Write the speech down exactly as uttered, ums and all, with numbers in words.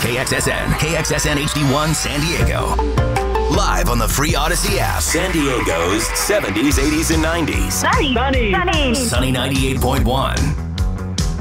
K X S N, K X S N H D one San Diego. Live on the free Odyssey app. San Diego's seventies, eighties, and nineties. Sunny. Sunny. Sunny. Sunny ninety-eight point one.